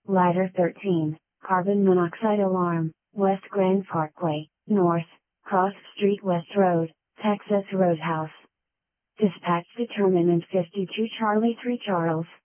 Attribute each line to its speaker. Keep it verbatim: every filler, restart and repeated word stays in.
Speaker 1: Rider thirteen, carbon monoxide alarm, West Grand Parkway, North, Cross Street West Road, Texas Roadhouse. Dispatch determinant fifty-two Charlie three Charles.